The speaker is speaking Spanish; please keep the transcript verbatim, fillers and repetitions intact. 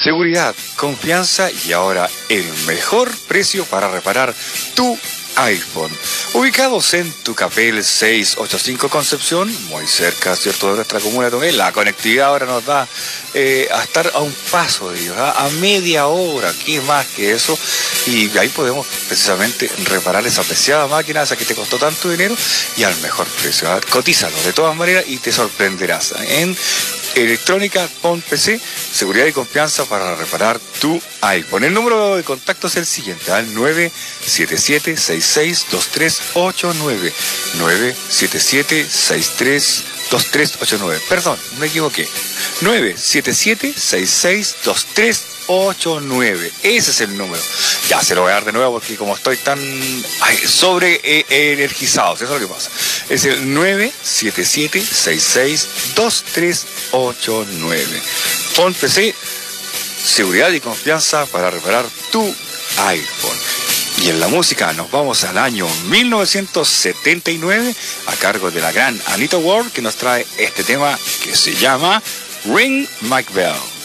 Seguridad, confianza y ahora el mejor precio para reparar tu iPhone. Ubicados en Tucapel seiscientos ochenta y cinco Concepción, muy cerca, ¿cierto?, de nuestra comuna de Tucapel. La conectividad ahora nos da eh, a estar a un paso de ellos, ¿eh? a media hora, ¿qué más que eso? Y ahí podemos precisamente reparar esa preciada máquina, esa que te costó tanto dinero, y al mejor precio. ¿eh? Cotízalo de todas maneras y te sorprenderás. ¿eh? En Electrónica Pon P C, seguridad y confianza para reparar tu iPhone. El número de contacto es el siguiente, al nueve siete siete, seis seis dos tres ocho nueve, nueve siete siete, seis tres dos tres ocho nueve. Perdón, me equivoqué. nueve siete siete, seis seis dos tres ocho nueve. Ese es el número. Ya se lo voy a dar de nuevo porque como estoy tan ay, sobre eh, energizado, eso es lo que pasa. Es el nueve siete siete, seis seis dos tres ocho nueve. Pon P C, seguridad y confianza para reparar tu iPhone. Y en la música nos vamos al año mil novecientos setenta y nueve a cargo de la gran Anita Ward, que nos trae este tema que se llama Ring My Bell.